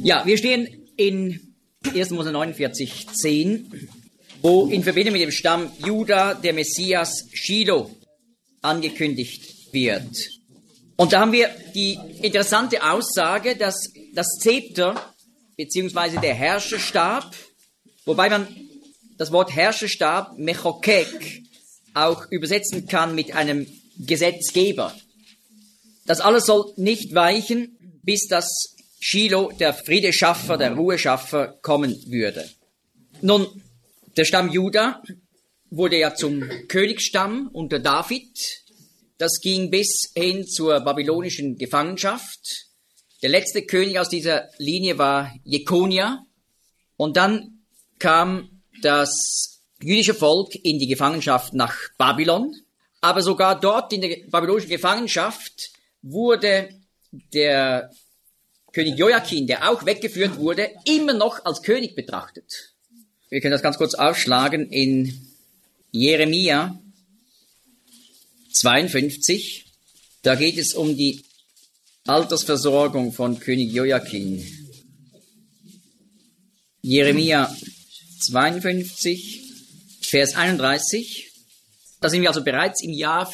Ja, wir stehen in 1. Mose 49,10, wo in Verbindung mit dem Stamm Juda der Messias Shiloh angekündigt wird. Und da haben wir die interessante Aussage, dass das Zepter beziehungsweise der Herrscherstab, wobei man das Wort Herrscherstab, Mechokek, auch übersetzen kann mit einem Gesetzgeber. Das alles soll nicht weichen, bis das Shiloh, der Friedeschaffer, der Ruheschaffer, kommen würde. Nun, der Stamm Juda wurde ja zum Königsstamm unter David. Das ging bis hin zur babylonischen Gefangenschaft. Der letzte König aus dieser Linie war Jekonia. Und dann kam das jüdische Volk in die Gefangenschaft nach Babylon. Aber sogar dort in der babylonischen Gefangenschaft wurde der König Joachim, der auch weggeführt wurde, immer noch als König betrachtet. Wir können das ganz kurz aufschlagen in Jeremia 52. Da geht es um die Altersversorgung von König Joachim. Jeremia 52, Vers 31. Da sind wir also bereits im Jahr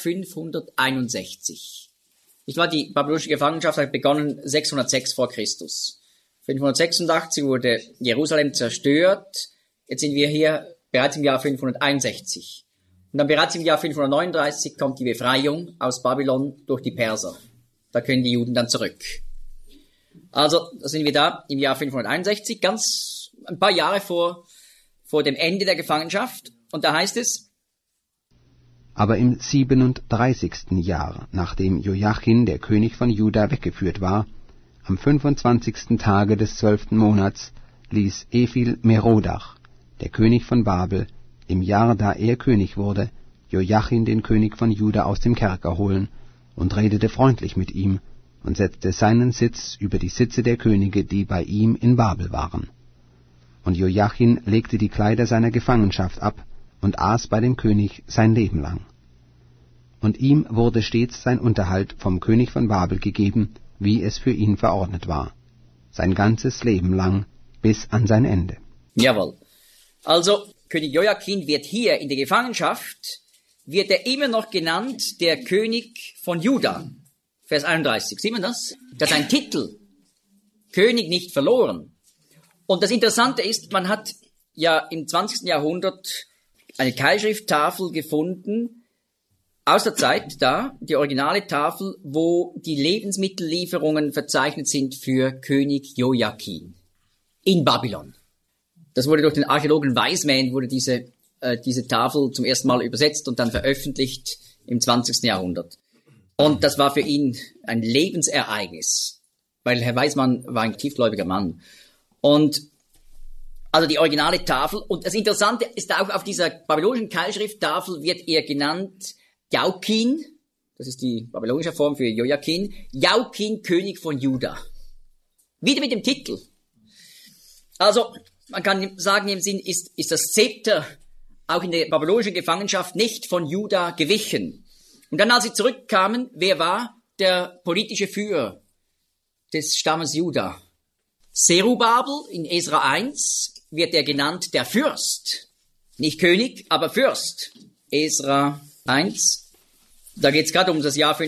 561. Nicht wahr? Die babylonische Gefangenschaft hat begonnen 606 vor Christus. 586 wurde Jerusalem zerstört. Jetzt sind wir hier bereits im Jahr 561. Und dann bereits im Jahr 539 kommt die Befreiung aus Babylon durch die Perser. Da können die Juden dann zurück. Also, da sind wir da im Jahr 561, ganz ein paar Jahre vor dem Ende der Gefangenschaft. Und da heißt es: Aber im 37. Jahr, nachdem Joachim, der König von Juda, weggeführt war, am 25. Tage des 12. Monats, ließ Ephil Merodach, der König von Babel, im Jahr, da er König wurde, Joachim, den König von Juda, aus dem Kerker holen und redete freundlich mit ihm und setzte seinen Sitz über die Sitze der Könige, die bei ihm in Babel waren. Und Joachim legte die Kleider seiner Gefangenschaft ab und aß bei dem König sein Leben lang. Und ihm wurde stets sein Unterhalt vom König von Babel gegeben, wie es für ihn verordnet war, sein ganzes Leben lang bis an sein Ende. Jawohl. Also, König Joachim wird hier in der Gefangenschaft, wird er immer noch genannt, der König von Juda. Vers 31, sieht man das? Das ist ein Titel. König nicht verloren. Und das Interessante ist, man hat ja im 20. Jahrhundert eine Keilschrifttafel gefunden, aus der Zeit da, die originale Tafel, wo die Lebensmittellieferungen verzeichnet sind für König Joachim in Babylon. Das wurde durch den Archäologen Weismann, wurde diese Tafel zum ersten Mal übersetzt und dann veröffentlicht im 20. Jahrhundert. Und das war für ihn ein Lebensereignis, weil Herr Weismann war ein tiefgläubiger Mann. Und also die originale Tafel. Und das Interessante ist auch, auf dieser babylonischen Keilschrifttafel wird er genannt Jaukin, das ist die babylonische Form für Joachim, Jaukin, König von Juda. Wieder mit dem Titel. Also, man kann sagen, im Sinn ist das Zepter auch in der babylonischen Gefangenschaft nicht von Juda gewichen. Und dann, als sie zurückkamen, wer war der politische Führer des Stammes Juda? Zerubabel in Esra 1 wird er genannt der Fürst. Nicht König, aber Fürst. Esra 1. Da geht es gerade um das Jahr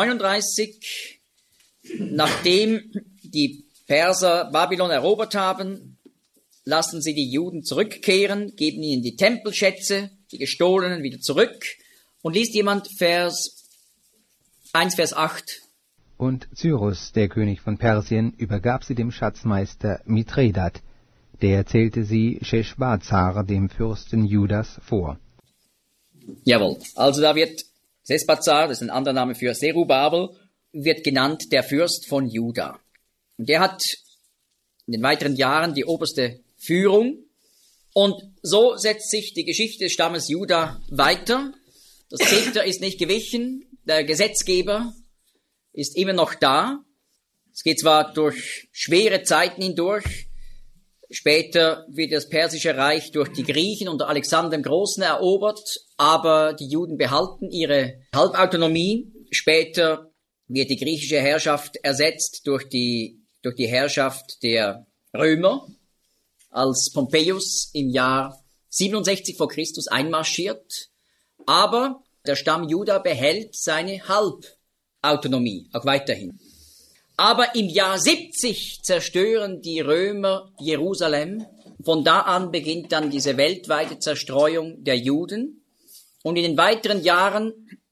539. Nachdem die Perser Babylon erobert haben, lassen sie die Juden zurückkehren, geben ihnen die Tempelschätze, die gestohlenen, wieder zurück. Und liest jemand Vers 1, Vers 8. Und Cyrus, der König von Persien, übergab sie dem Schatzmeister Mithredat, der zählte sie Scheschbazzar, dem Fürsten Judas, vor. Jawohl, also da wird Sesbazzar, das ist ein anderer Name für Zerubabel, wird genannt der Fürst von Juda. Und der hat in den weiteren Jahren die oberste Führung. Und so setzt sich die Geschichte des Stammes Juda weiter. Das Zepter ist nicht gewichen, der Gesetzgeber ist immer noch da. Es geht zwar durch schwere Zeiten hindurch, später wird das Persische Reich durch die Griechen unter Alexander dem Großen erobert, aber die Juden behalten ihre Halbautonomie. Später wird die griechische Herrschaft ersetzt durch die durch die Herrschaft der Römer, als Pompeius im Jahr 67 vor Christus einmarschiert. Aber der Stamm Juda behält seine Halbautonomie auch weiterhin. Aber im Jahr 70 zerstören die Römer Jerusalem. Von da an beginnt dann diese weltweite Zerstreuung der Juden. Und in den weiteren Jahren,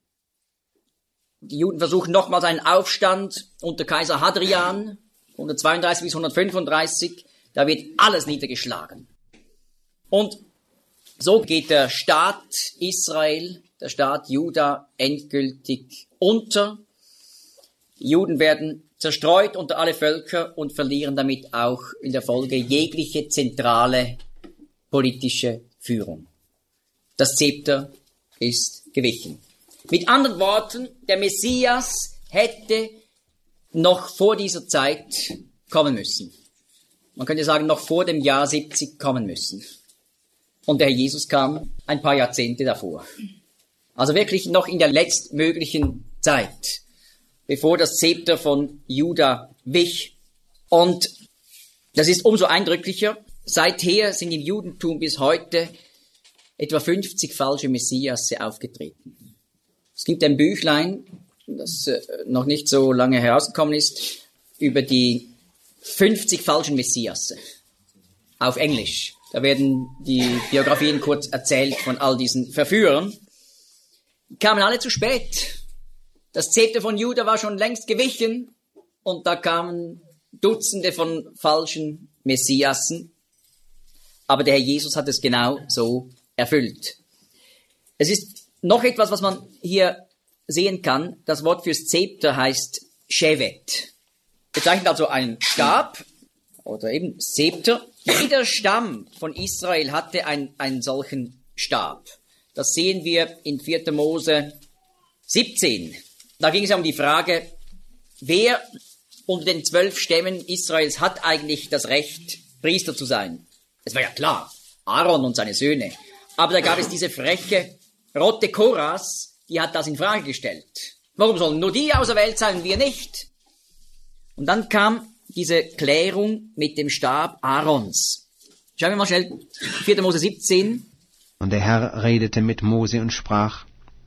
die Juden versuchen nochmals einen Aufstand unter Kaiser Hadrian, 132 bis 135, da wird alles niedergeschlagen. Und so geht der Staat Israel, der Staat Juda endgültig unter. Die Juden werden zerstreut unter alle Völker und verlieren damit auch in der Folge jegliche zentrale politische Führung. Das Zepter ist gewichen. Mit anderen Worten, der Messias hätte noch vor dieser Zeit kommen müssen. Man könnte sagen, noch vor dem Jahr 70 kommen müssen. Und der Herr Jesus kam ein paar Jahrzehnte davor. Also wirklich noch in der letztmöglichen Zeit, bevor das Zepter von Juda wich. Und das ist umso eindrücklicher. Seither sind im Judentum bis heute etwa 50 falsche Messiasse aufgetreten. Es gibt ein Büchlein, das noch nicht so lange herausgekommen ist, über die 50 falschen Messiasse auf Englisch. Da werden die Biografien kurz erzählt von all diesen Verführern. Die kamen alle zu spät. Das Zepter von Juda war schon längst gewichen und da kamen Dutzende von falschen Messiassen. Aber der Herr Jesus hat es genau so erfüllt. Es ist noch etwas, was man hier sehen kann. Das Wort fürs Zepter heißt Shevet. Bezeichnet also einen Stab oder eben Zepter. Jeder Stamm von Israel hatte einen solchen Stab. Das sehen wir in 4. Mose 17. Da ging es ja um die Frage, wer unter den 12 Stämmen Israels hat eigentlich das Recht, Priester zu sein? Es war ja klar, Aaron und seine Söhne. Aber da gab es diese freche Rotte Koras, die hat das in Frage gestellt. Warum sollen nur die auserwählt sein und wir nicht? Und dann kam diese Klärung mit dem Stab Aarons. Schauen wir mal schnell 4. Mose 17. Und der Herr redete mit Mose und sprach: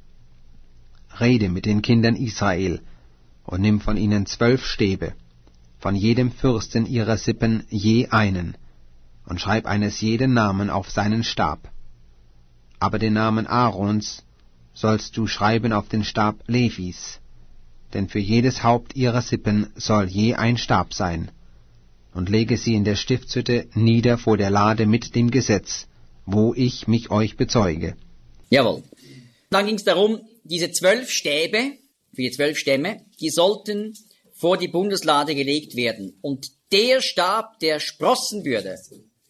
Rede mit den Kindern Israel und nimm von ihnen 12 Stäbe, von jedem Fürsten ihrer Sippen je einen, und schreib eines jeden Namen auf seinen Stab. Aber den Namen Aarons sollst du schreiben auf den Stab Levis, denn für jedes Haupt ihrer Sippen soll je ein Stab sein, und lege sie in der Stiftshütte nieder vor der Lade mit dem Gesetz, wo ich mich euch bezeuge. Jawohl. Dann ging es darum, diese 12 Stäbe, für die 12 Stämme, die sollten vor die Bundeslade gelegt werden. Und der Stab, der sprossen würde,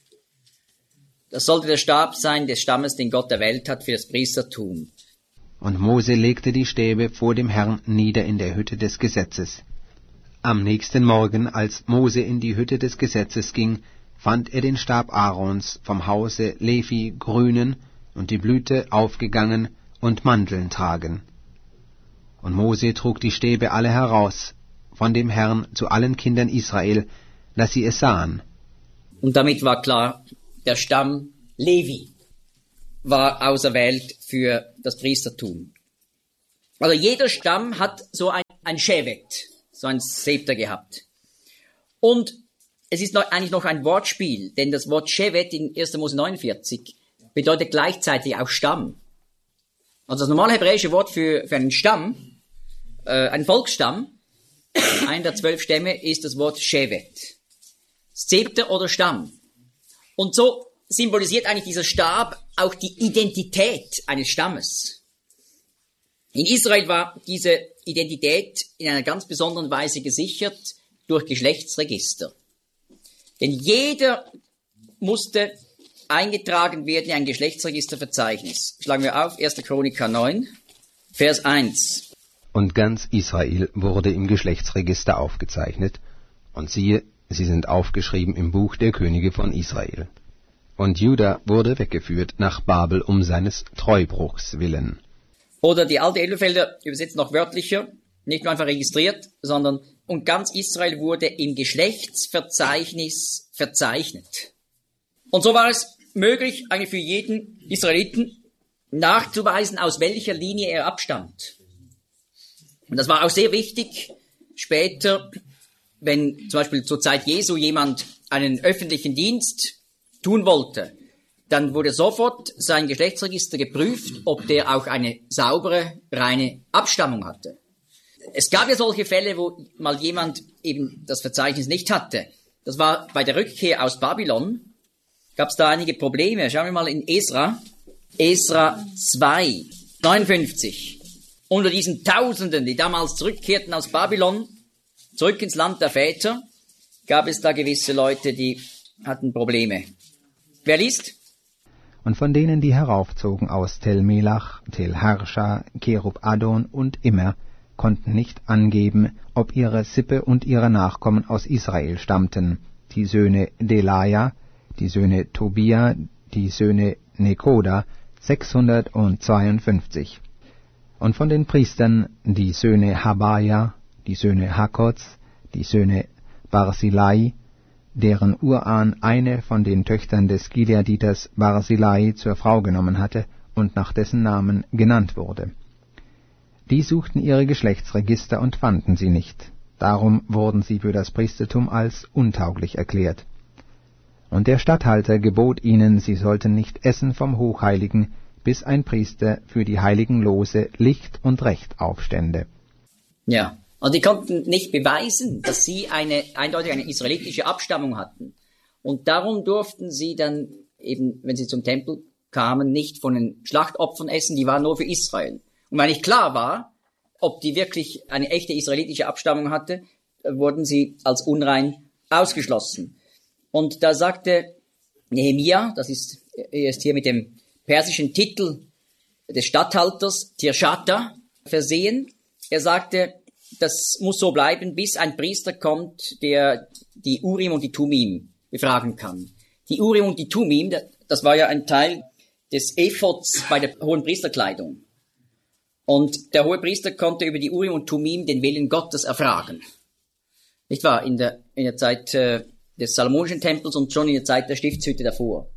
das sollte der Stab sein des Stammes, den Gott erwählt hat für das Priestertum. Und Mose legte die Stäbe vor dem Herrn nieder in der Hütte des Gesetzes. Am nächsten Morgen, als Mose in die Hütte des Gesetzes ging, fand er den Stab Aarons vom Hause Levi grünen und die Blüte aufgegangen und Manteln tragen. Und Mose trug die Stäbe alle heraus von dem Herrn zu allen Kindern Israel, dass sie es sahen. Und damit war klar, der Stamm Levi war auserwählt für das Priestertum. Also jeder Stamm hat so ein Shevet, so ein Zepter gehabt. Und es ist eigentlich noch ein Wortspiel, denn das Wort Shevet in 1. Mose 49 bedeutet gleichzeitig auch Stamm. Also das normale hebräische Wort für einen Stamm, ein Volksstamm, einer der 12 Stämme, ist das Wort Shevet. Zepter oder Stamm. Und so symbolisiert eigentlich dieser Stab auch die Identität eines Stammes. In Israel war diese Identität in einer ganz besonderen Weise gesichert durch Geschlechtsregister. Denn jeder musste eingetragen werden in ein Geschlechtsregisterverzeichnis. Schlagen wir auf, 1. Chroniker 9, Vers 1. Und ganz Israel wurde im Geschlechtsregister aufgezeichnet, und siehe, sie sind aufgeschrieben im Buch der Könige von Israel. Und Juda wurde weggeführt nach Babel um seines Treubruchs willen. Oder die alte Elberfelder übersetzt noch wörtlicher, nicht nur einfach registriert, sondern und ganz Israel wurde im Geschlechtsverzeichnis verzeichnet. Und so war es möglich, eigentlich für jeden Israeliten nachzuweisen, aus welcher Linie er abstammt. Und das war auch sehr wichtig später, wenn zum Beispiel zur Zeit Jesu jemand einen öffentlichen Dienst tun wollte, dann wurde sofort sein Geschlechtsregister geprüft, ob der auch eine saubere, reine Abstammung hatte. Es gab ja solche Fälle, wo mal jemand eben das Verzeichnis nicht hatte. Das war bei der Rückkehr aus Babylon, gab es da einige Probleme. Schauen wir mal in Esra 2, 59. Unter diesen Tausenden, die damals zurückkehrten aus Babylon, zurück ins Land der Väter, gab es da gewisse Leute, die hatten Probleme. Wer liest? Und von denen, die heraufzogen aus Tel Melach, Tel Harscha, Kerub Adon und Immer, konnten nicht angeben, ob ihre Sippe und ihre Nachkommen aus Israel stammten, die Söhne Delaja, die Söhne Tobia, die Söhne Nekoda, 652. Und von den Priestern die Söhne Habaja, die Söhne Hakoz, die Söhne Barzillai, deren Urahn eine von den Töchtern des Gileaditers Barzillai zur Frau genommen hatte und nach dessen Namen genannt wurde. Die suchten ihre Geschlechtsregister und fanden sie nicht. Darum wurden sie für das Priestertum als untauglich erklärt. Und der Statthalter gebot ihnen, sie sollten nicht essen vom Hochheiligen, bis ein Priester für die heiligen Lose Licht und Recht aufstände. Ja, also die konnten nicht beweisen, dass sie eindeutig eine israelitische Abstammung hatten. Und darum durften sie dann eben, wenn sie zum Tempel kamen, nicht von den Schlachtopfern essen, die waren nur für Israel. Und weil nicht klar war, ob die wirklich eine echte israelitische Abstammung hatte, wurden sie als unrein ausgeschlossen. Und da sagte Nehemia, er ist hier mit dem persischen Titel des Statthalters Tirschata versehen, er sagte, das muss so bleiben, bis ein Priester kommt, der die Urim und die Tumim befragen kann. Die Urim und die Tumim, das war ja ein Teil des Ephods bei der hohen Priesterkleidung. Und der hohe Priester konnte über die Urim und Tumim den Willen Gottes erfragen. Nicht wahr? In der Zeit des Salomonischen Tempels und schon in der Zeit der Stiftshütte davor.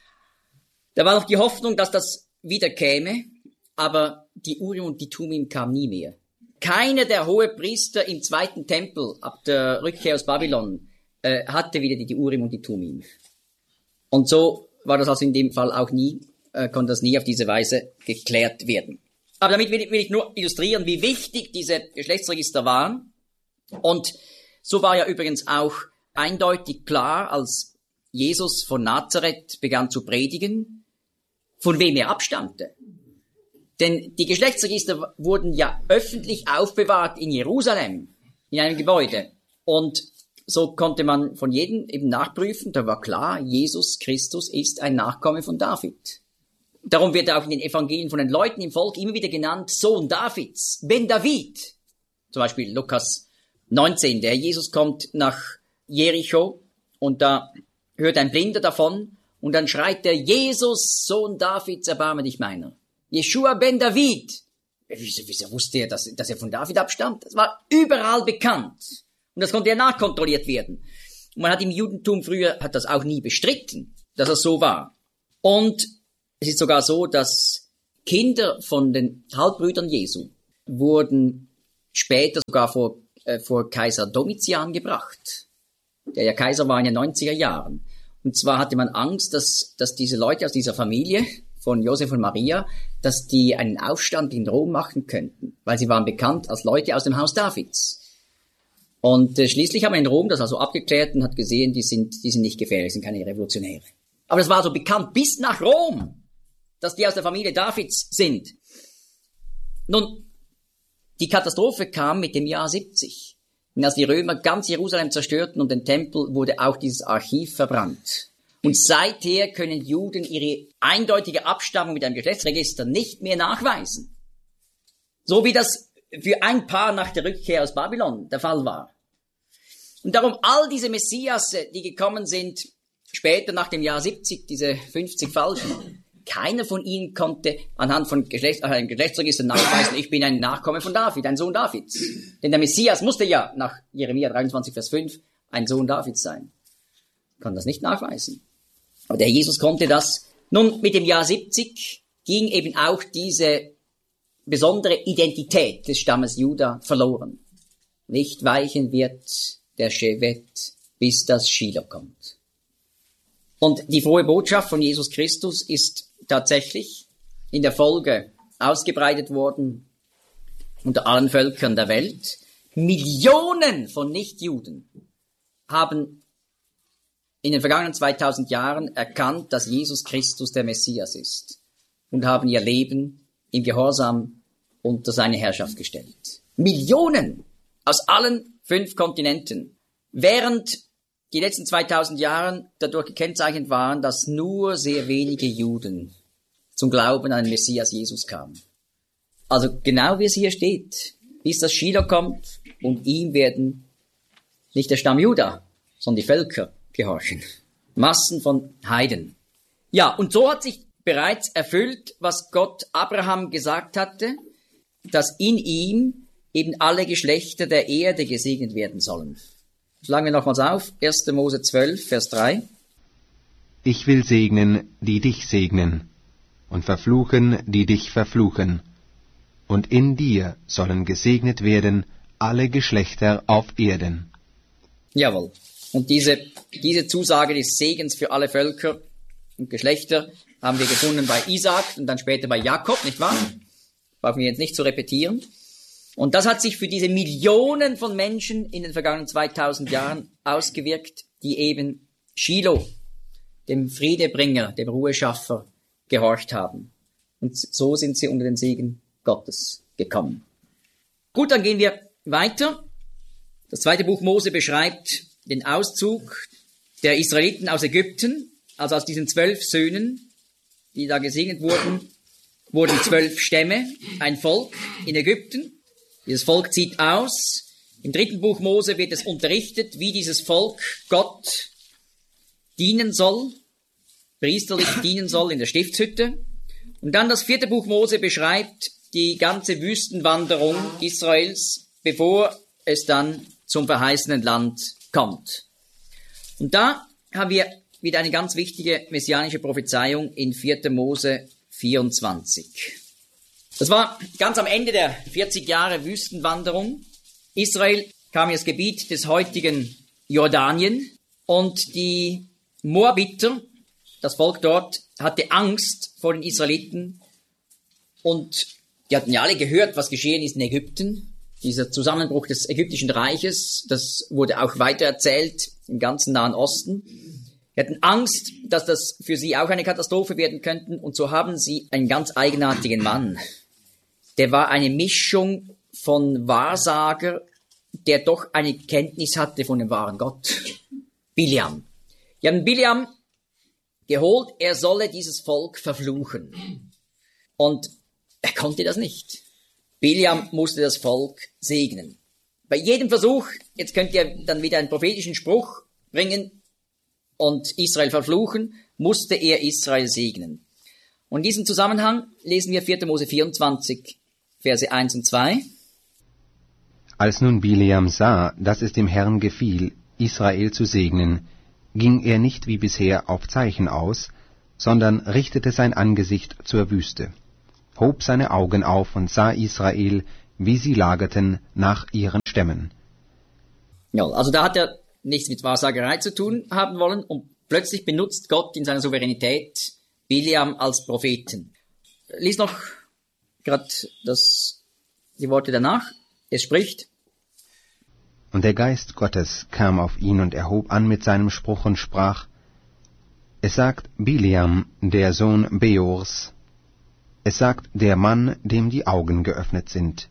Da war noch die Hoffnung, dass das wieder käme, aber die Urim und die Tumim kam nie mehr. Keiner der Hohepriester im zweiten Tempel ab der Rückkehr aus Babylon hatte wieder die Urim und die Tumim. Und so war das also in dem Fall auch nie, konnte das nie auf diese Weise geklärt werden. Aber damit will ich nur illustrieren, wie wichtig diese Geschlechtsregister waren. Und so war ja übrigens auch eindeutig klar, als Jesus von Nazareth begann zu predigen, von wem er abstammte. Denn die Geschlechtsregister wurden ja öffentlich aufbewahrt in Jerusalem, in einem Gebäude. Und so konnte man von jedem eben nachprüfen, da war klar, Jesus Christus ist ein Nachkomme von David. Darum wird er auch in den Evangelien von den Leuten im Volk immer wieder genannt, Sohn Davids, Ben David. Zum Beispiel Lukas 19, der Jesus kommt nach Jericho und da hört ein Blinder davon und dann schreit er, Jesus, Sohn Davids, erbarme dich meiner. Jeschua Ben David. Wieso wusste er, dass er von David abstammt? Das war überall bekannt. Und das konnte ja nachkontrolliert werden. Und man hat im Judentum früher, hat das auch nie bestritten, dass es so war. Und es ist sogar so, dass Kinder von den Halbbrüdern Jesu wurden später sogar vor Kaiser Domitian gebracht, der ja Kaiser war in den 90er Jahren. Und zwar hatte man Angst, dass diese Leute aus dieser Familie von Josef und Maria, dass die einen Aufstand in Rom machen könnten, weil sie waren bekannt als Leute aus dem Haus Davids. Und schließlich haben wir in Rom das also abgeklärt und hat gesehen, die sind nicht gefährlich, sind keine Revolutionäre. Aber das war so bekannt bis nach Rom, dass die aus der Familie Davids sind. Nun, die Katastrophe kam mit dem Jahr 70. Und als die Römer ganz Jerusalem zerstörten und den Tempel, wurde auch dieses Archiv verbrannt. Und seither können Juden ihre eindeutige Abstammung mit einem Geschlechtsregister nicht mehr nachweisen. So wie das für ein Paar nach der Rückkehr aus Babylon der Fall war. Und darum all diese Messiasse, die gekommen sind, später nach dem Jahr 70, diese 50 Falschen, keiner von ihnen konnte anhand von einem Geschlechtsregister nachweisen, ich bin ein Nachkomme von David, ein Sohn Davids. Denn der Messias musste ja nach Jeremia 23, Vers 5 ein Sohn Davids sein. Kann das nicht nachweisen. Aber der Jesus konnte das. Nun, mit dem Jahr 70 ging eben auch diese besondere Identität des Stammes Juda verloren. Nicht weichen wird der Shevet, bis das Shiloh kommt. Und die frohe Botschaft von Jesus Christus ist tatsächlich in der Folge ausgebreitet worden unter allen Völkern der Welt. Millionen von Nichtjuden haben in den vergangenen 2000 Jahren erkannt, dass Jesus Christus der Messias ist und haben ihr Leben im Gehorsam unter seine Herrschaft gestellt. Millionen aus allen 5 Kontinenten. Während die letzten 2000 Jahren dadurch gekennzeichnet waren, dass nur sehr wenige Juden zum Glauben an den Messias Jesus kamen. Also genau wie es hier steht, bis das Shiloh kommt und ihm werden nicht der Stamm Juda, sondern die Völker gehorchen. Massen von Heiden. Ja, und so hat sich bereits erfüllt, was Gott Abraham gesagt hatte, dass in ihm eben alle Geschlechter der Erde gesegnet werden sollen. Schlagen wir nochmals auf, 1. Mose 12, Vers 3. Ich will segnen, die dich segnen, und verfluchen, die dich verfluchen. Und in dir sollen gesegnet werden alle Geschlechter auf Erden. Jawohl. Und diese Zusage des Segens für alle Völker und Geschlechter haben wir gefunden bei Isaak und dann später bei Jakob, nicht wahr? Brauchen wir jetzt nicht zu repetieren. Und das hat sich für diese Millionen von Menschen in den vergangenen 2000 Jahren ausgewirkt, die eben Shiloh, dem Friedebringer, dem Ruheschaffer, gehorcht haben. Und so sind sie unter den Segen Gottes gekommen. Gut, dann gehen wir weiter. Das 2. Buch Mose beschreibt den Auszug der Israeliten aus Ägypten, also aus diesen 12 Söhnen, die da gesegnet wurden 12 Stämme, ein Volk in Ägypten. Dieses Volk zieht aus. Im 3. Buch Mose wird es unterrichtet, wie dieses Volk Gott dienen soll, priesterlich dienen soll in der Stiftshütte. Und dann das 4. Buch Mose beschreibt die ganze Wüstenwanderung Israels, bevor es dann zum verheißenen Land kommt. Und da haben wir wieder eine ganz wichtige messianische Prophezeiung in 4. Mose 24. Das war ganz am Ende der 40 Jahre Wüstenwanderung. Israel kam in das Gebiet des heutigen Jordanien und die Moabiter, das Volk dort, hatte Angst vor den Israeliten und die hatten ja alle gehört, was geschehen ist in Ägypten. Dieser Zusammenbruch des ägyptischen Reiches, das wurde auch weitererzählt im ganzen Nahen Osten. Die hatten Angst, dass das für sie auch eine Katastrophe werden könnte und so haben sie einen ganz eigenartigen Mann. Der war eine Mischung von Wahrsager, der doch eine Kenntnis hatte von dem wahren Gott. Biliam. Die haben Biliam geholt, er solle dieses Volk verfluchen. Und er konnte das nicht. Biliam musste das Volk segnen. Bei jedem Versuch, jetzt könnt ihr dann wieder einen prophetischen Spruch bringen und Israel verfluchen, musste er Israel segnen. Und in diesem Zusammenhang lesen wir 4. Mose 24, Verse 1 und 2. Als nun Bileam sah, dass es dem Herrn gefiel, Israel zu segnen, ging er nicht wie bisher auf Zeichen aus, sondern richtete sein Angesicht zur Wüste, hob seine Augen auf und sah Israel, wie sie lagerten nach ihren Stämmen. Ja, also da hat er nichts mit Wahrsagerei zu tun haben wollen und plötzlich benutzt Gott in seiner Souveränität Bileam als Propheten. Lies noch gerade die Worte danach. Es spricht: Und der Geist Gottes kam auf ihn und er hob an mit seinem Spruch und sprach: Es sagt Bileam, der Sohn Beors, es sagt der Mann, dem die Augen geöffnet sind.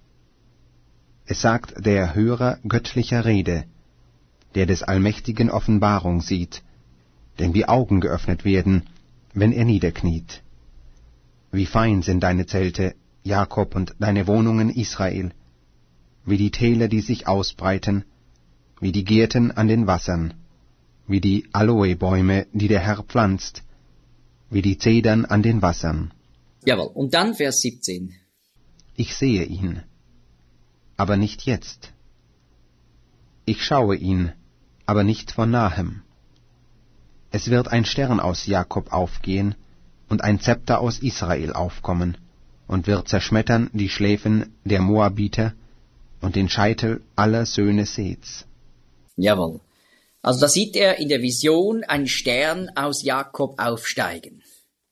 Es sagt der Hörer göttlicher Rede, der des Allmächtigen Offenbarung sieht, dem die Augen geöffnet werden, wenn er niederkniet. Wie fein sind deine Zelte, Jakob, und deine Wohnungen, Israel, wie die Täler, die sich ausbreiten, wie die Gärten an den Wassern, wie die Aloebäume, die der Herr pflanzt, wie die Zedern an den Wassern. Jawohl. Und dann Vers 17. Ich sehe ihn, aber nicht jetzt. Ich schaue ihn, aber nicht von nahem. Es wird ein Stern aus Jakob aufgehen und ein Zepter aus Israel aufkommen und wird zerschmettern die Schläfen der Moabiter und den Scheitel aller Söhne Seths. Jawohl. Also da sieht er in der Vision einen Stern aus Jakob aufsteigen.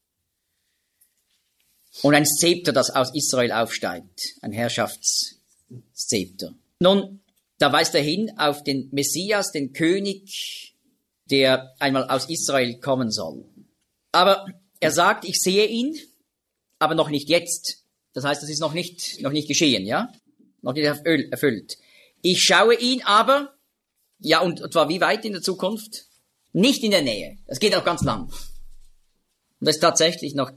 Und ein Zepter, das aus Israel aufsteigt. Ein Herrschaftszepter. Nun, da weist er hin auf den Messias, den König, der einmal aus Israel kommen soll. Aber er sagt, ich sehe ihn, aber noch nicht jetzt. Das heißt, das ist noch nicht geschehen, ja? Noch nicht erfüllt. Ich schaue ihn aber, ja, und zwar wie weit in der Zukunft? Nicht in der Nähe. Das geht auch ganz lang. Und das ist tatsächlich noch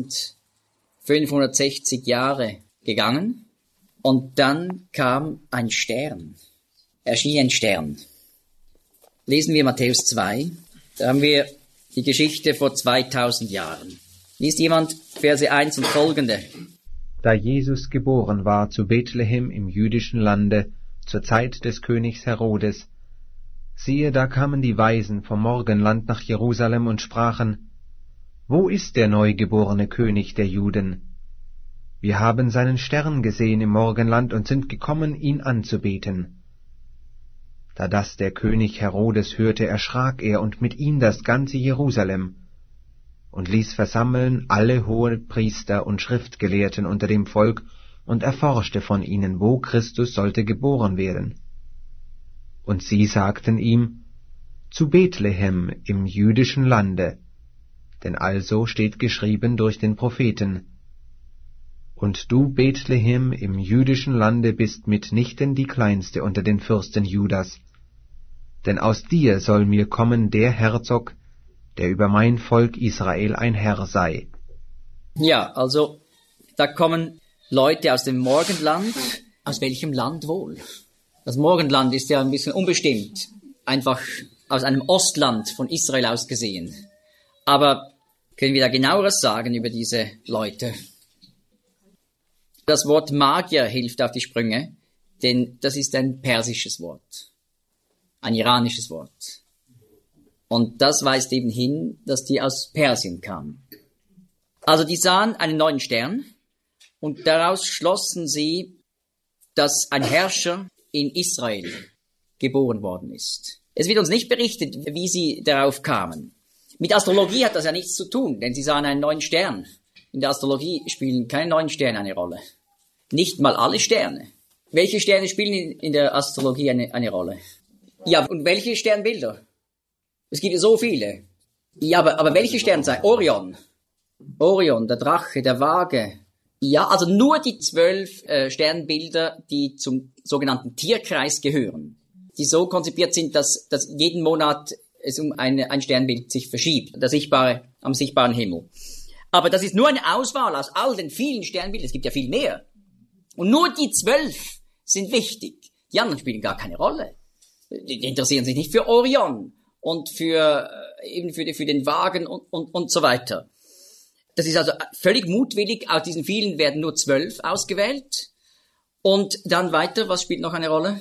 1560 Jahre gegangen. Und dann kam ein Stern. Erschien ein Stern. Lesen wir Matthäus 2. Da haben wir die Geschichte vor 2000 Jahren. Liest jemand Verse 1 und folgende. Da Jesus geboren war zu Bethlehem im jüdischen Lande, zur Zeit des Königs Herodes, siehe, da kamen die Weisen vom Morgenland nach Jerusalem und sprachen, wo ist der neugeborene König der Juden? Wir haben seinen Stern gesehen im Morgenland und sind gekommen, ihn anzubeten. Da das der König Herodes hörte, erschrak er und mit ihm das ganze Jerusalem und ließ versammeln alle Hohenpriester und Schriftgelehrten unter dem Volk und erforschte von ihnen, wo Christus sollte geboren werden. Und sie sagten ihm, zu Bethlehem im jüdischen Lande, denn also steht geschrieben durch den Propheten, und du, Bethlehem, im jüdischen Lande bist mitnichten die kleinste unter den Fürsten Judas, denn aus dir soll mir kommen der Herzog, der über mein Volk Israel ein Herr sei. Ja, also da kommen Leute aus dem Morgenland. Aus welchem Land wohl? Das Morgenland ist ja ein bisschen unbestimmt, einfach aus einem Ostland von Israel aus gesehen. Aber können wir da genaueres sagen über diese Leute? Das Wort Magier hilft auf die Sprünge, denn das ist ein persisches Wort, ein iranisches Wort. Und das weist eben hin, dass die aus Persien kamen. Also die sahen einen neuen Stern und daraus schlossen sie, dass ein Herrscher in Israel geboren worden ist. Es wird uns nicht berichtet, wie sie darauf kamen. Mit Astrologie hat das ja nichts zu tun, denn sie sahen einen neuen Stern. In der Astrologie spielen keine neuen Sterne eine Rolle. Nicht mal alle Sterne. Welche Sterne spielen in der Astrologie eine Rolle? Ja, und welche Sternbilder? Es gibt ja so viele. Ja, aber welche Sternzeichen? Orion, der Drache, der Waage. Ja, also nur die 12 Sternbilder, die zum sogenannten Tierkreis gehören, die so konzipiert sind, dass jeden Monat es um ein Sternbild sich verschiebt, am sichtbaren Himmel. Aber das ist nur eine Auswahl aus all den vielen Sternbildern. Es gibt ja viel mehr. Und nur die 12 sind wichtig. Die anderen spielen gar keine Rolle. Die interessieren sich nicht für Orion und für den Wagen und so weiter. Das ist also völlig mutwillig. Aus diesen vielen werden nur 12 ausgewählt. Und dann weiter, was spielt noch eine Rolle?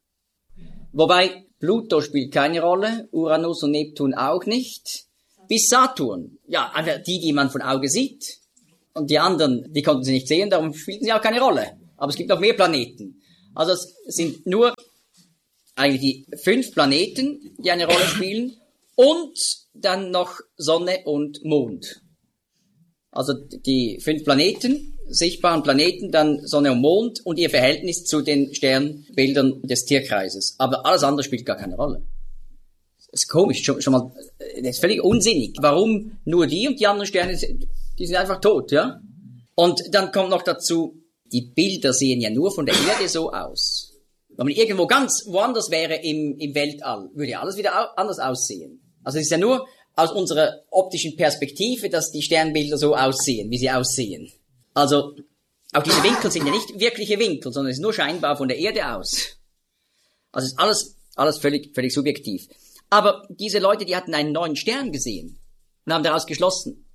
Wobei Pluto spielt keine Rolle, Uranus und Neptun auch nicht. Bis Saturn. Ja, einfach die man von Auge sieht. Und die anderen, die konnten sie nicht sehen, darum spielten sie auch keine Rolle. Aber es gibt noch mehr Planeten. Also es sind nur eigentlich die 5 Planeten, die eine Rolle spielen. Und dann noch Sonne und Mond. Also die 5 Planeten, sichtbaren Planeten, dann Sonne und Mond und ihr Verhältnis zu den Sternbildern des Tierkreises. Aber alles andere spielt gar keine Rolle. Das ist komisch, schon mal, das ist völlig unsinnig. Warum nur die und die anderen Sterne, die sind einfach tot, ja? Und dann kommt noch dazu, die Bilder sehen ja nur von der Erde so aus. Wenn man irgendwo ganz woanders wäre im Weltall, würde ja alles wieder anders aussehen. Also es ist ja nur aus unserer optischen Perspektive, dass die Sternbilder so aussehen, wie sie aussehen. Also auch diese Winkel sind ja nicht wirkliche Winkel, sondern es ist nur scheinbar von der Erde aus. Also es ist alles völlig subjektiv. Aber diese Leute, die hatten einen neuen Stern gesehen und haben daraus geschlossen,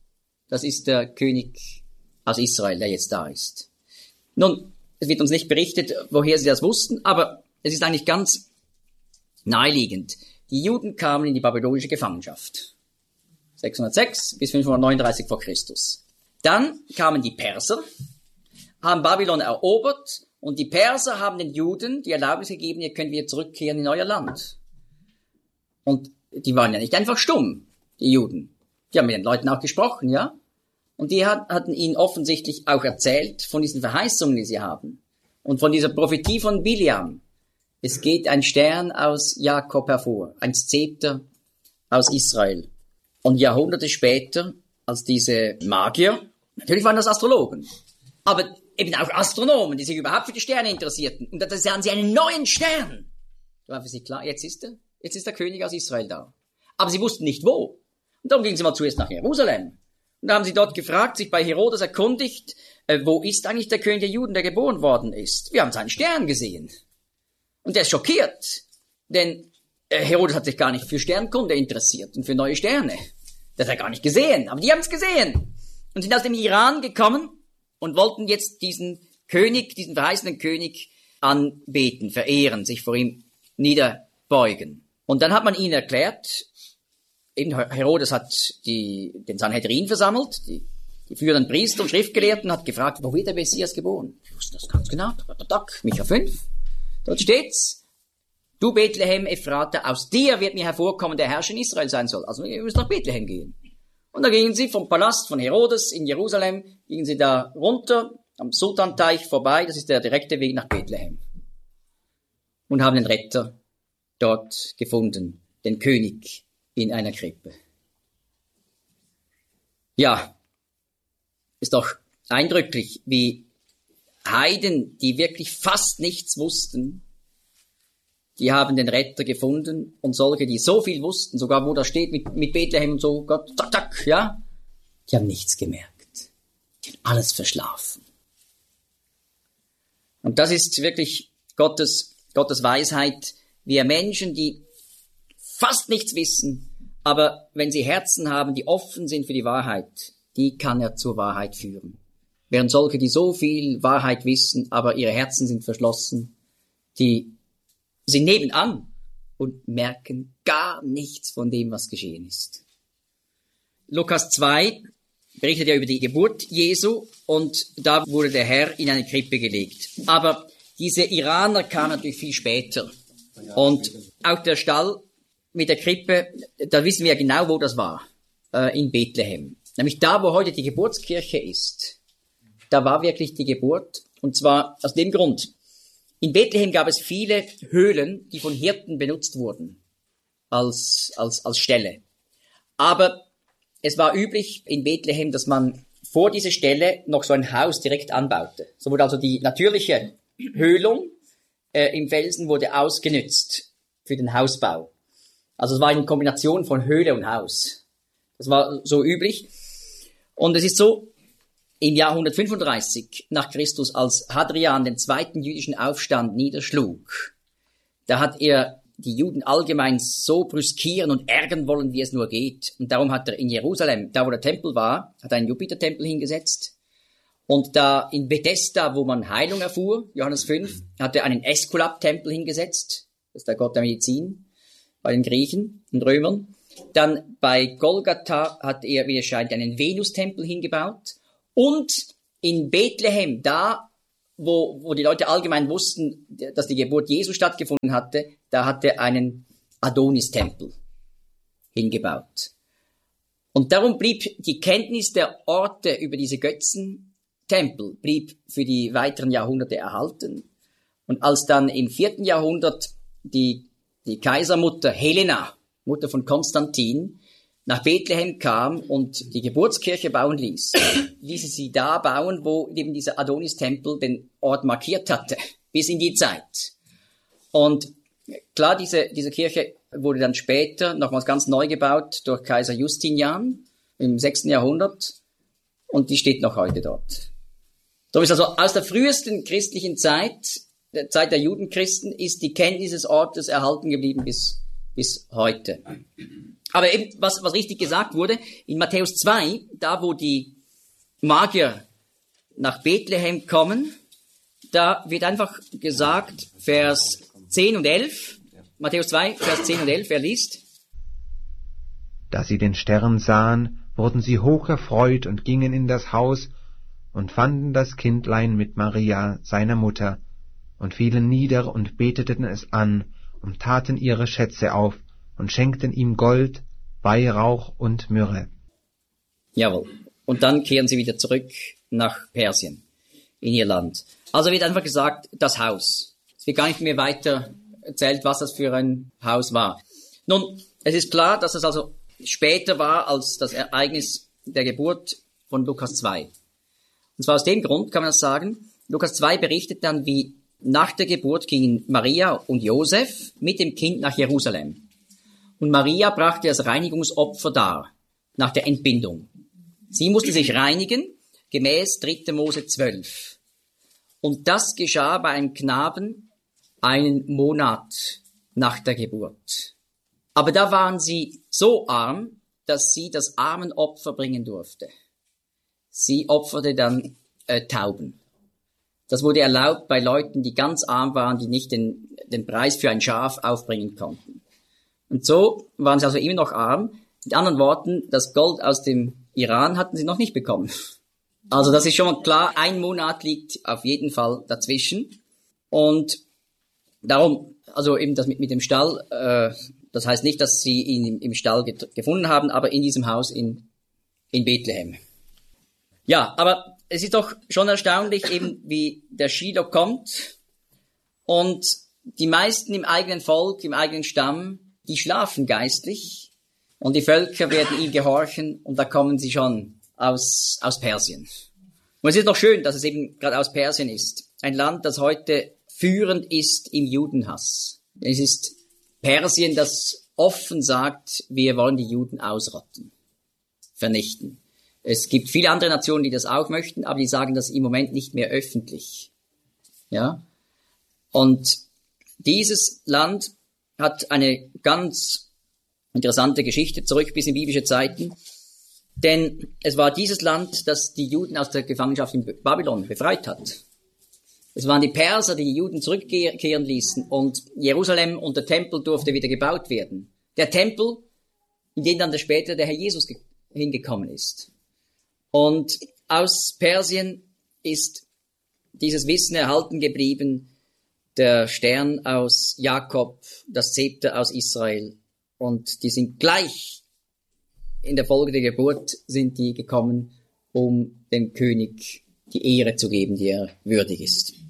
das ist der König aus Israel, der jetzt da ist. Nun, es wird uns nicht berichtet, woher sie das wussten, aber es ist eigentlich ganz naheliegend. Die Juden kamen in die babylonische Gefangenschaft. 606 bis 539 vor Christus. Dann kamen die Perser, haben Babylon erobert und die Perser haben den Juden die Erlaubnis gegeben, ihr könnt wieder zurückkehren in euer Land. Und die waren ja nicht einfach stumm, die Juden. Die haben mit den Leuten auch gesprochen, ja. Und die hatten ihnen offensichtlich auch erzählt von diesen Verheißungen, die sie haben. Und von dieser Prophetie von Biliam. Es geht ein Stern aus Jakob hervor, ein Zepter aus Israel. Und Jahrhunderte später, als diese Magier, natürlich waren das Astrologen, aber eben auch Astronomen, die sich überhaupt für die Sterne interessierten. Und da sahen sie einen neuen Stern. Da war für sie klar, jetzt ist der König aus Israel da. Aber sie wussten nicht wo. Und darum gingen sie mal zuerst nach Jerusalem. Und da haben sie dort gefragt, sich bei Herodes erkundigt, wo ist eigentlich der König der Juden, der geboren worden ist? Wir haben seinen Stern gesehen. Und der ist schockiert, denn Herodes hat sich gar nicht für Sternkunde interessiert und für neue Sterne. Das hat er gar nicht gesehen, aber die haben es gesehen. Und sind aus dem Iran gekommen und wollten jetzt diesen König, diesen verheißenen König anbeten, verehren, sich vor ihm niederbeugen. Und dann hat man ihnen erklärt, eben Herodes hat den Sanhedrin versammelt, die führenden Priester und Schriftgelehrten, hat gefragt, wo wird der Messias geboren? Die wussten das ganz genau. Micha 5. Dort steht's, du Bethlehem Ephrata, aus dir wird mir hervorkommen, der Herrscher in Israel sein soll. Also ihr müsst nach Bethlehem gehen. Und da gingen sie vom Palast von Herodes in Jerusalem, gingen sie da runter, am Sultanteich vorbei, das ist der direkte Weg nach Bethlehem. Und haben den Retter dort gefunden, den König in einer Krippe. Ja, ist doch eindrücklich, wie Heiden, die wirklich fast nichts wussten, die haben den Retter gefunden, und solche, die so viel wussten, sogar wo das steht mit Bethlehem und so, Gott, zack, zack, ja, die haben nichts gemerkt. Die haben alles verschlafen. Und das ist wirklich Gottes Weisheit. Wir Menschen, die fast nichts wissen, aber wenn sie Herzen haben, die offen sind für die Wahrheit, die kann er zur Wahrheit führen. Während solche, die so viel Wahrheit wissen, aber ihre Herzen sind verschlossen, die sind nebenan und merken gar nichts von dem, was geschehen ist. Lukas 2 berichtet ja über die Geburt Jesu, und da wurde der Herr in eine Krippe gelegt. Aber diese Iraner kamen natürlich viel später. Und auch der Stall mit der Krippe, da wissen wir ja genau, wo das war, in Bethlehem. Nämlich da, wo heute die Geburtskirche ist. Da war wirklich die Geburt, und zwar aus dem Grund. In Bethlehem gab es viele Höhlen, die von Hirten benutzt wurden als Ställe. Aber es war üblich in Bethlehem, dass man vor diese Ställe noch so ein Haus direkt anbaute. So wurde also die natürliche Höhlung im Felsen wurde ausgenützt für den Hausbau. Also es war eine Kombination von Höhle und Haus. Das war so üblich. Und es ist so, im Jahr 135 nach Christus, als Hadrian den zweiten jüdischen Aufstand niederschlug, da hat er die Juden allgemein so brüskieren und ärgern wollen, wie es nur geht. Und darum hat er in Jerusalem, da wo der Tempel war, hat er einen Jupitertempel hingesetzt. Und da in Bethesda, wo man Heilung erfuhr, Johannes 5, hat er einen Äskulap-Tempel hingesetzt. Das ist der Gott der Medizin bei den Griechen und Römern. Dann bei Golgatha hat er, wie es scheint, einen Venustempel hingebaut. Und in Bethlehem, da, wo die Leute allgemein wussten, dass die Geburt Jesu stattgefunden hatte, da hat er einen Adonis-Tempel hingebaut. Und darum blieb die Kenntnis der Orte über diese Götzentempel blieb für die weiteren Jahrhunderte erhalten. Und als dann im 4. Jahrhundert die Kaisermutter Helena, Mutter von Konstantin, nach Bethlehem kam und die Geburtskirche bauen ließ sie da bauen, wo eben dieser Adonis-Tempel den Ort markiert hatte, bis in die Zeit. Und klar, diese Kirche wurde dann später nochmals ganz neu gebaut durch Kaiser Justinian im 6. Jahrhundert, und die steht noch heute dort. Darum ist also aus der frühesten christlichen Zeit, der Zeit der Judenchristen, ist die Kenntnis des Ortes erhalten geblieben bis bis heute. Aber eben, was richtig gesagt wurde, in Matthäus 2, da wo die Magier nach Bethlehem kommen, da wird einfach gesagt, Vers 10 und 11, Matthäus 2, Vers 10 und 11, wer liest? Da sie den Stern sahen, wurden sie hoch erfreut und gingen in das Haus und fanden das Kindlein mit Maria, seiner Mutter, und fielen nieder und beteten es an und taten ihre Schätze auf und schenkten ihm Gold, Weihrauch und Myrrhe. Jawohl. Und dann kehren sie wieder zurück nach Persien, in ihr Land. Also wird einfach gesagt, das Haus. Es wird gar nicht mehr weiter erzählt, was das für ein Haus war. Nun, es ist klar, dass es also später war als das Ereignis der Geburt von Lukas 2. Und zwar aus dem Grund kann man das sagen, Lukas 2 berichtet dann, wie nach der Geburt gingen Maria und Josef mit dem Kind nach Jerusalem. Und Maria brachte das Reinigungsopfer dar, nach der Entbindung. Sie musste sich reinigen, gemäß 3. Mose 12. Und das geschah bei einem Knaben einen Monat nach der Geburt. Aber da waren sie so arm, dass sie das Armenopfer bringen durfte. Sie opferte dann Tauben. Das wurde erlaubt bei Leuten, die ganz arm waren, die nicht den Preis für ein Schaf aufbringen konnten. Und so waren sie also immer noch arm. Mit anderen Worten, das Gold aus dem Iran hatten sie noch nicht bekommen. Also das ist schon mal klar, ein Monat liegt auf jeden Fall dazwischen. Und darum, also eben das mit dem Stall, das heißt nicht, dass sie ihn im Stall gefunden haben, aber in diesem Haus in Bethlehem. Ja, aber es ist doch schon erstaunlich, eben wie der Shiloh kommt und die meisten im eigenen Volk, im eigenen Stamm, die schlafen geistlich und die Völker werden ihm gehorchen und da kommen sie schon aus Persien. Und es ist doch schön, dass es eben gerade aus Persien ist. Ein Land, das heute führend ist im Judenhass. Es ist Persien, das offen sagt, wir wollen die Juden ausrotten, vernichten. Es gibt viele andere Nationen, die das auch möchten, aber die sagen das im Moment nicht mehr öffentlich. Ja? Und dieses Land hat eine ganz interessante Geschichte zurück bis in biblische Zeiten. Denn es war dieses Land, das die Juden aus der Gefangenschaft in Babylon befreit hat. Es waren die Perser, die Juden zurückkehren ließen und Jerusalem und der Tempel durfte wieder gebaut werden. Der Tempel, in den dann später der Herr Jesus hingekommen ist. Und aus Persien ist dieses Wissen erhalten geblieben, der Stern aus Jakob, das Zepter aus Israel. Und die sind gleich in der Folge der Geburt sind die gekommen, um dem König die Ehre zu geben, die er würdig ist.